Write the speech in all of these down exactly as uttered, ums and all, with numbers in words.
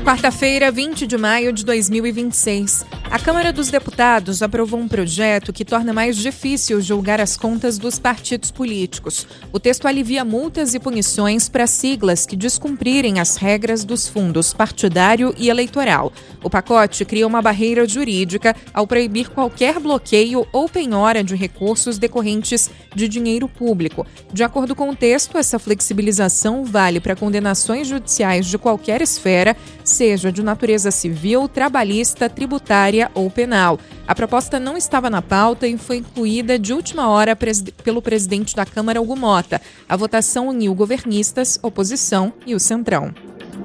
Quarta-feira, vinte de maio de dois mil e vinte e seis. A Câmara dos Deputados aprovou um projeto que torna mais difícil julgar as contas dos partidos políticos. O texto alivia multas e punições para siglas que descumprirem as regras dos fundos partidário e eleitoral. O pacote cria uma barreira jurídica ao proibir qualquer bloqueio ou penhora de recursos decorrentes de dinheiro público. De acordo com o texto, essa flexibilização vale para condenações judiciais de qualquer esfera, seja de natureza civil, trabalhista, tributária ou penal. A proposta não estava na pauta e foi incluída de última hora pelo presidente da Câmara, Hugo Mota. A votação uniu governistas, oposição e o Centrão.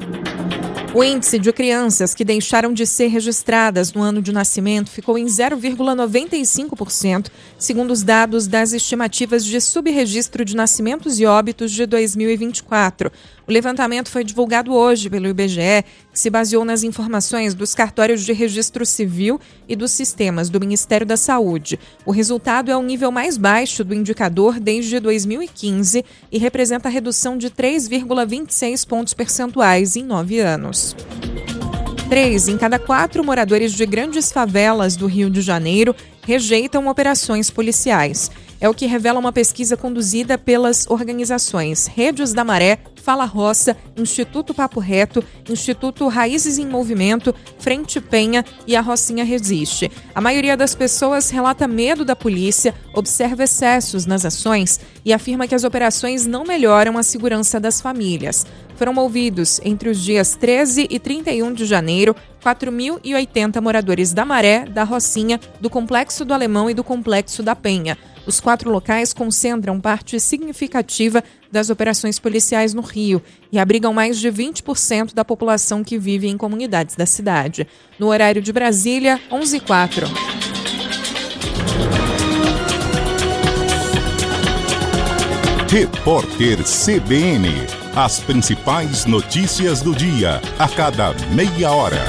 O índice de crianças que deixaram de ser registradas no ano de nascimento ficou em zero vírgula noventa e cinco por cento, segundo os dados das estimativas de subregistro de nascimentos e óbitos de dois mil e vinte e quatro. O levantamento foi divulgado hoje pelo I B G E, que se baseou nas informações dos cartórios de registro civil e dos sistemas do Ministério da Saúde. O resultado é o nível mais baixo do indicador desde dois mil e quinze e representa a redução de três vírgula vinte e seis pontos percentuais em nove anos. Três em cada quatro moradores de grandes favelas do Rio de Janeiro rejeitam operações policiais. É o que revela uma pesquisa conduzida pelas organizações Redes da Maré, Fala Roça, Instituto Papo Reto, Instituto Raízes em Movimento, Frente Penha e a Rocinha Resiste. A maioria das pessoas relata medo da polícia, observa excessos nas ações e afirma que as operações não melhoram a segurança das famílias. Foram ouvidos, entre os dias treze e trinta e um de janeiro, quatro mil e oitenta moradores da Maré, da Rocinha, do Complexo do Alemão e do Complexo da Penha. Os quatro locais concentram parte significativa das operações policiais no Rio e abrigam mais de vinte por cento da população que vive em comunidades da cidade. No horário de Brasília, onze e quatro. Repórter C B N. As principais notícias do dia, a cada meia hora.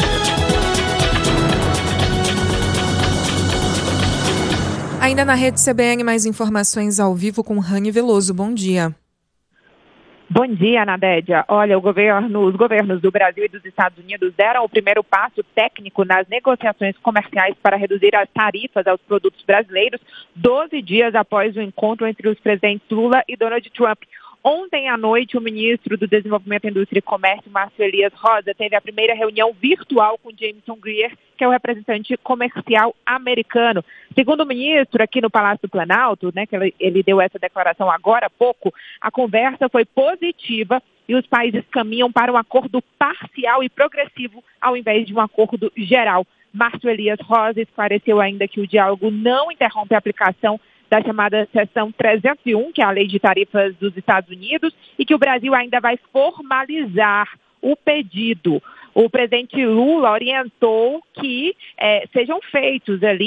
Ainda na Rede C B N, mais informações ao vivo com Rani Veloso. Bom dia. Bom dia, Nadédia. Olha, o governo, os governos do Brasil e dos Estados Unidos deram o primeiro passo técnico nas negociações comerciais para reduzir as tarifas aos produtos brasileiros, doze dias após o encontro entre os presidentes Lula e Donald Trump. Ontem à noite, o ministro do Desenvolvimento, Indústria e Comércio, Márcio Elias Rosa, teve a primeira reunião virtual com Jameson Greer, que é o representante comercial americano. Segundo o ministro, aqui no Palácio do Planalto, né, que ele, ele deu essa declaração agora há pouco, a conversa foi positiva e os países caminham para um acordo parcial e progressivo ao invés de um acordo geral. Márcio Elias Rosa esclareceu ainda que o diálogo não interrompe a aplicação da chamada seção trezentos e um, que é a lei de tarifas dos Estados Unidos, e que o Brasil ainda vai formalizar o pedido. O presidente Lula orientou que eh, sejam feitos ali